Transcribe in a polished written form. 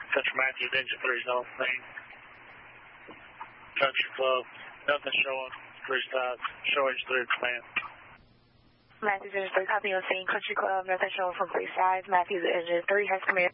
Country Matthews, engine 3's off main. Country Club, nothing showing. 3 stops. Showing 3 command. Matthews, engine 3, copy on scene. Country Club, nothing showing from 3 sides. Matthews, engine 3 has command.